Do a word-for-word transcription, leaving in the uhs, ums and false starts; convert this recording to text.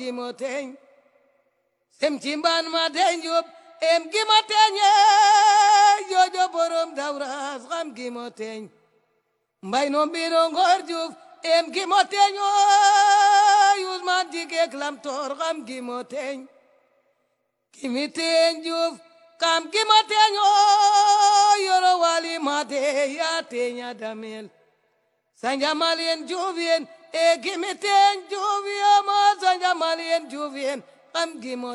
Gimoteñ sem cimban ma teñ jub em gimoteñ jojo borom dawras xam gimoteñ mbay no mbino ngor juf em gimoteñ Usman jigek lam tor xam gimoteñ gimiteñ juf kam gimoteñ yoro wali mate ya teña damel sanjamalien juvien e gimiteñ juvien ma sanjamalien juvien kam gimoteñ